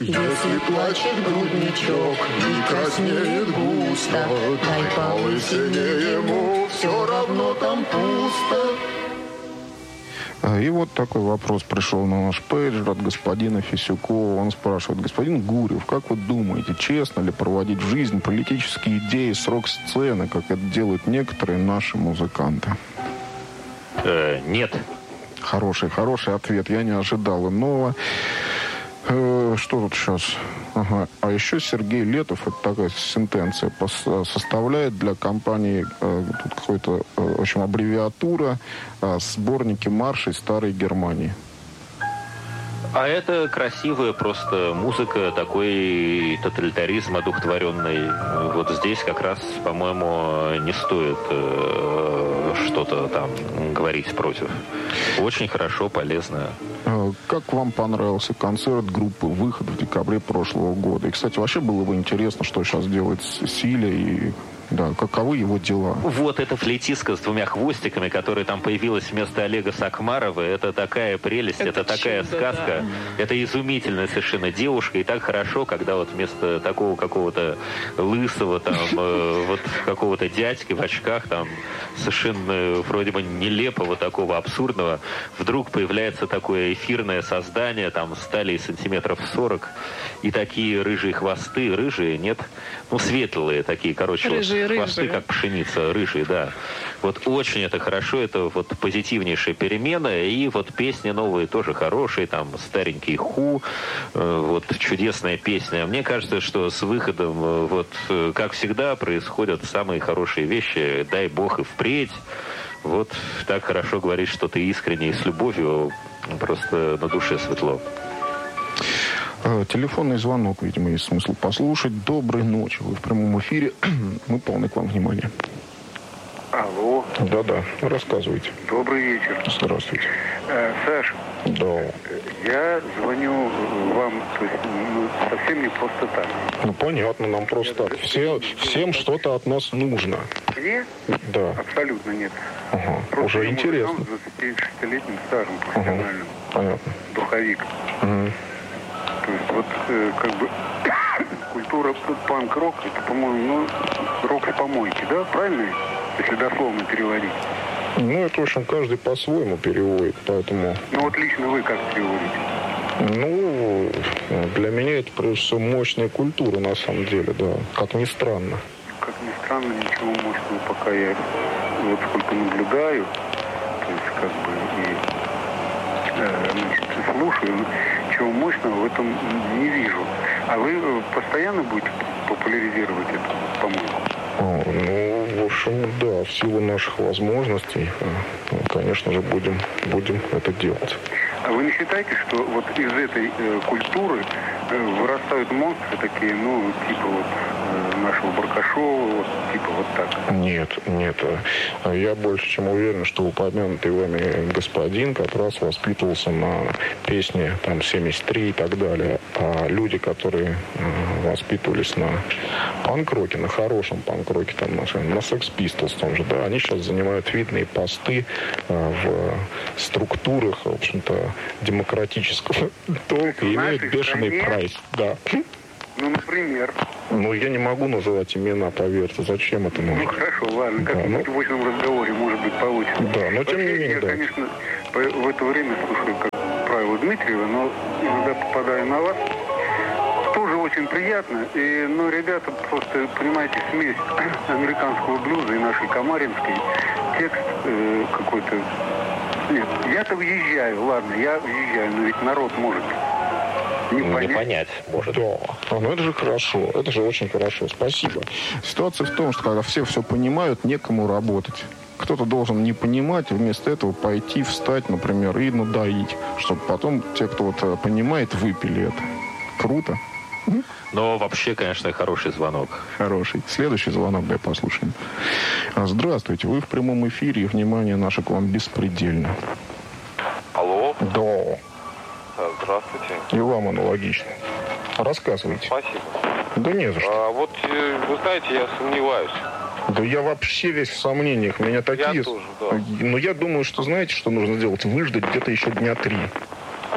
Если плачет грудничок и краснеет густо, дай полысине ему, все равно там пусто. И вот такой вопрос пришел на наш пейджер от господина Фисюкова. Он спрашивает: господин Гурьев, как вы думаете, честно ли проводить в жизнь политические идеи с рок-сцены, как это делают некоторые наши музыканты? Нет. Хороший ответ. Я не ожидал иного. Что тут сейчас? Ага. А еще Сергей Летов, это такая сентенция, составляет для компании тут какой-то, в общем, аббревиатура сборники маршей старой Германии. А это красивая просто музыка, такой тоталитаризм одухотворенный. Вот здесь как раз, по-моему, не стоит что-то там говорить против. Очень хорошо, полезно. Как вам понравился концерт группы «Выход» в декабре прошлого года? И, кстати, вообще было бы интересно, что сейчас делает Силя и... Да, каковы его дела? Вот эта флейтистка с двумя хвостиками, которая там появилась вместо Олега Сакмарова, это такая прелесть, это такая сказка. Да. Это изумительная совершенно девушка. И так хорошо, когда вот вместо такого какого-то лысого, там, вот какого-то дядьки в очках, там, совершенно вроде бы нелепого, такого абсурдного, вдруг появляется такое эфирное создание, там, с талией сантиметров 40, и такие рыжие хвосты, рыжие, нет, ну, светлые такие, короче, рыжие. Хвосты, как пшеница, рыжие, да. Вот очень это хорошо, это вот позитивнейшая перемена. И вот песни новые тоже хорошие, там старенький Ху, вот чудесная песня. Мне кажется, что с выходом, вот как всегда, происходят самые хорошие вещи. Дай бог и впредь. Вот так хорошо говорить, что ты искренне и с любовью, просто на душе светло. Телефонный звонок, видимо, есть смысл послушать. Доброй ночи, вы в прямом эфире. Мы полны к вам внимания. Алло. Да-да, рассказывайте. Добрый вечер. Здравствуйте. Саш. Да. Я звоню вам, то есть, совсем не просто так. Ну, понятно, нам просто так. Всем что-то от нас нужно. Мне? Да. Абсолютно нет. Ага. Просто уже интересно. С 26-летним стажем профессиональным. Понятно. Духовик. То есть вот как бы культура панк-рок, это, по-моему, рок с помойки, да? Правильно? Если дословно переводить. Ну, это, в общем, каждый по-своему переводит, поэтому... Ну, вот лично вы как переводите? Ну, для меня это, прежде всего, мощная культура, на самом деле, да. Как ни странно. Как ни странно, ничего мощного пока я вот сколько наблюдаю, то есть как бы и слушаю, чего мощного в этом не вижу. А вы постоянно будете популяризировать эту помойку? Ну, в общем, да, в силу наших возможностей, конечно же, будем это делать. А вы не считаете, что вот из этой культуры вырастают монстры такие, ну, типа вот нашего Баркашова, вот, типа вот так? Нет. Я больше чем уверен, что упомянутый вами господин как раз воспитывался на песне там 73 и так далее. А люди, которые воспитывались на панк-роке, на хорошем панк-роке, там, на Sex Pistols, том же, да, они сейчас занимают видные посты в структурах, в общем-то, демократического толка и имеют бешеный прайс. Да. Ну, например? Ну, я не могу называть имена, поверьте. Зачем это нужно? Ну, хорошо, ладно. Как-нибудь в очном разговоре, может быть, получится. Да, но тем не менее, я, конечно, в это время слушаю, как правило, Дмитриева, но иногда попадаю на вас. Тоже очень приятно. И, ну, ребята, просто, понимаете, смесь американского блюза и нашей камаринской. Текст какой-то... Нет, я-то въезжаю, ладно, я въезжаю, но ведь народ может... Не понять может. Да. Ну это же хорошо. Это же очень хорошо. Спасибо. Ситуация в том, что когда все понимают, некому работать. Кто-то должен не понимать, и вместо этого пойти, встать, например, и надоить. Чтобы потом те, кто вот понимает, выпили это. Круто. Но вообще, конечно, хороший звонок. Хороший. Следующий звонок, дай послушаем. Здравствуйте. Вы в прямом эфире, и внимание наше к вам беспредельно. Алло. Да. Здравствуйте. И вам аналогично. Рассказывайте. Спасибо. Да не за что. Вот, вы знаете, я сомневаюсь. Да я вообще весь в сомнениях. Меня такие... Я тоже, да. Но я думаю, что знаете, что нужно сделать? Выждать где-то еще дня 3. Вы знаете,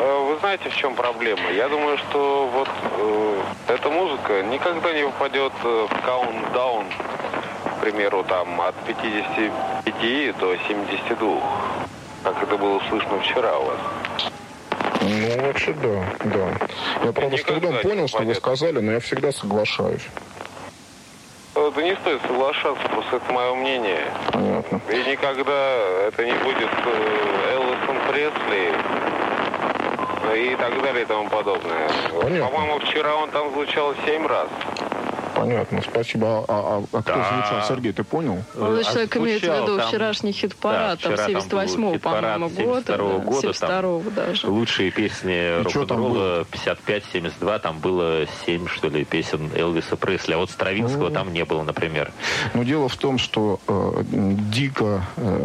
знаете, в чем проблема? Я думаю, что вот эта музыка никогда не попадет в каунтдаун, к примеру, там от 55 до 72, как это было слышно вчера у вас. Ну, вообще, да. Я, правда, с трудом понял, что вы сказали, но я всегда соглашаюсь. Да не стоит соглашаться, просто это мое мнение. Понятно. И никогда это не будет Элвисон Пресли и так далее и тому подобное. Понятно. По-моему, вчера он там звучал 7 раз. Понятно, спасибо. А кто звучал? Сергей, ты понял? Человек имеет в виду вчерашний хит-парад, там, 78-го, по-моему, года. 72-го даже. Лучшие песни рок-н-ролла 55-72, там было 7, что ли, песен Элвиса Пресли. А вот Стравинского там не было, например. Но дело в том, что дико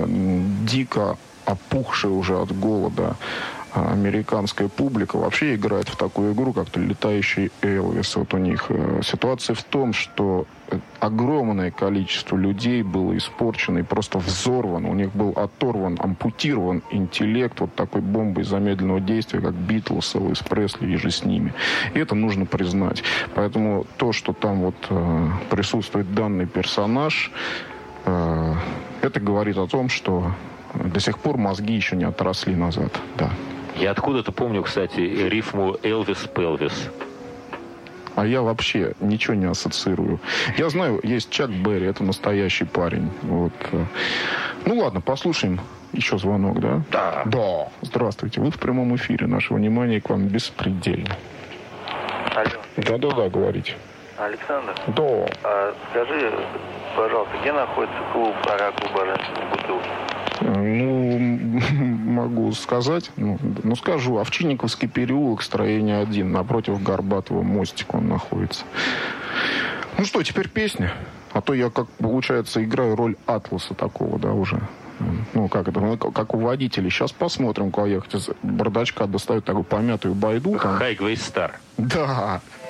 опухшая уже от голода американская публика вообще играет в такую игру, как «Летающий Элвис». Вот у них ситуация в том, что огромное количество людей было испорчено и просто взорвано. У них был оторван, ампутирован интеллект вот такой бомбой замедленного действия, как Битлз, Элвис Пресли и же с ними. И это нужно признать. Поэтому то, что там вот присутствует данный персонаж, это говорит о том, что до сих пор мозги еще не отросли назад. Да. Я откуда-то помню, кстати, рифму «Элвис Пелвис». А я вообще ничего не ассоциирую. Я знаю, есть Чак Берри, это настоящий парень. Вот. Ну ладно, послушаем еще звонок, да? Да. Здравствуйте, вы в прямом эфире. Наше внимание к вам беспредельно. Алло. Да, говорите. Александр? Да. Скажи, пожалуйста, где находится клуб «Оракул Божественной бутылки»? Ну, могу сказать. Ну, скажу. Овчинниковский переулок, строение 1. Напротив Горбатого мостика он находится. Ну что, теперь песня. А то я, как получается, играю роль Атласа такого, да, уже. Ну, как это, как у водителей. Сейчас посмотрим, куда ехать. Из бардачка достают такую помятую байду. Highway Star. Да.